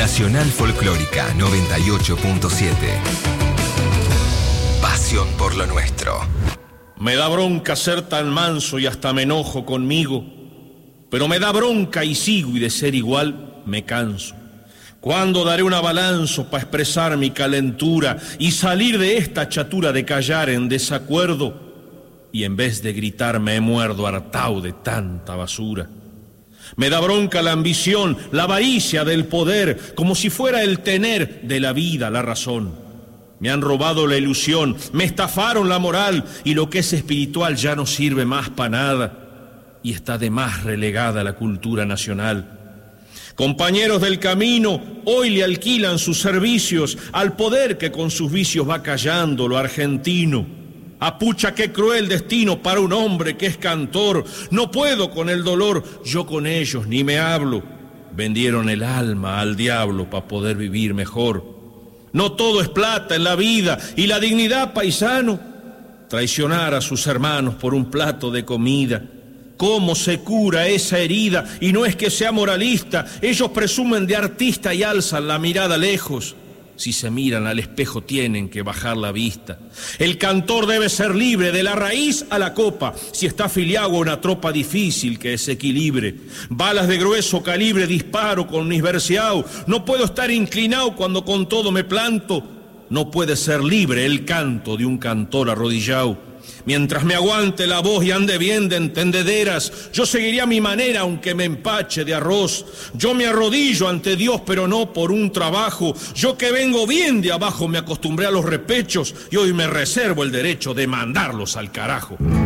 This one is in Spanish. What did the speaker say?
Nacional Folclórica 98.7. Pasión por lo nuestro. Me da bronca ser tan manso y hasta me enojo conmigo, pero me da bronca y sigo, y de ser igual me canso. ¿Cuándo daré una balanza para expresar mi calentura y salir de esta chatura de callar en desacuerdo? Y en vez de gritar me muerdo hartao de tanta basura. Me da bronca la ambición, la avaricia del poder, como si fuera el tener de la vida la razón. Me han robado la ilusión, me estafaron la moral, y lo que es espiritual ya no sirve más para nada, y está de más relegada la cultura nacional. Compañeros del camino, hoy le alquilan sus servicios al poder que con sus vicios va callando lo argentino. Apucha, qué cruel destino para un hombre que es cantor. No puedo con el dolor, yo con ellos ni me hablo. Vendieron el alma al diablo para poder vivir mejor. No todo es plata en la vida y la dignidad, paisano. Traicionar a sus hermanos por un plato de comida. ¿Cómo se cura esa herida? Y no es que sea moralista, ellos presumen de artista y alzan la mirada lejos. Si se miran al espejo tienen que bajar la vista. El cantor debe ser libre de la raíz a la copa, si está afiliado a una tropa difícil que desequilibre. Balas de grueso calibre disparo con mis verseados. No puedo estar inclinado cuando con todo me planto. No puede ser libre el canto de un cantor arrodillado. Mientras me aguante la voz y ande bien de entendederas, yo seguiría a mi manera aunque me empache de arroz. Yo me arrodillo ante Dios, pero no por un trabajo. Yo que vengo bien de abajo me acostumbré a los repechos y hoy me reservo el derecho de mandarlos al carajo.